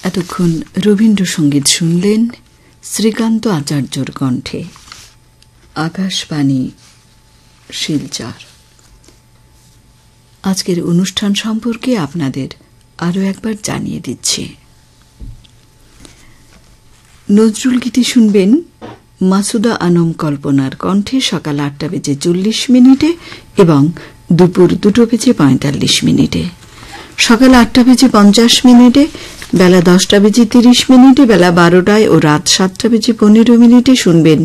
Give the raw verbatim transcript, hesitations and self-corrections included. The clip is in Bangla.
এতক্ষণ রবীন্দ্রসঙ্গীত শুনলেন শ্রীকান্ত আচার্যর কণ্ঠে। আকাশবাণী শিলচর। আজকের অনুষ্ঠান সম্পর্কে আপনাদের আরও একবার জানিয়ে দিচ্ছি। নজরুল গীতি শুনবেন মাসুদা আনম কল্পনার কণ্ঠে সকাল আটটা বেজে চল্লিশ মিনিটে এবং দুপুর দুটো বেজে পঁয়তাল্লিশ মিনিটে। সকাল আটটা বেজে পঞ্চাশ মিনিটে, বেলা দশটা বেজে তিরিশ মিনিটে, বেলা বারোটায় ও রাত সাতটা বেজে পনেরো মিনিটে শুনবেন